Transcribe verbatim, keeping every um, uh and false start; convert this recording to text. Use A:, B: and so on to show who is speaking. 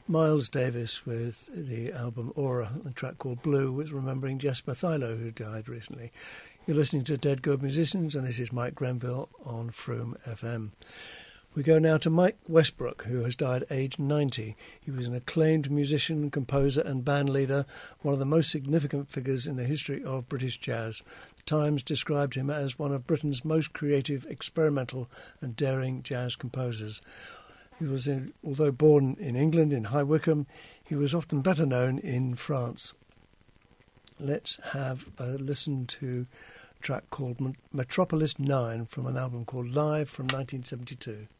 A: Miles Davis with the album Aura, a track called Blue, was remembering Jesper Thilo, who died recently. You're listening to Dead Good Musicians, and this is Mike Grenville on Froome F M. We go now to Mike Westbrook, who has died aged ninety. He was an acclaimed musician, composer and band leader, one of the most significant figures in the history of British jazz. The Times described him as one of Britain's most creative, experimental and daring jazz composers. He was, in, although born in England, in High Wycombe, he was often better known in France. Let's have a listen to a track called Metropolis nine from an album called Live from nineteen seventy-two.